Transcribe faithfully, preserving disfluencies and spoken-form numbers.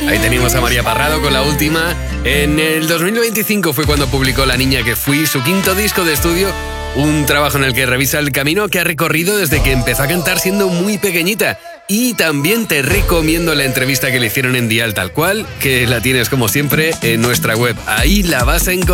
Ahí teníamos a María Parrado con la última. En el dos mil veinticinco fue cuando publicó La niña que fui, su quinto disco de estudio. Un trabajo en el que revisa el camino que ha recorrido desde que empezó a cantar siendo muy pequeñita. Y también te recomiendo la entrevista que le hicieron en Dial Tal Cual, que la tienes como siempre en nuestra web. Ahí la vas a encontrar.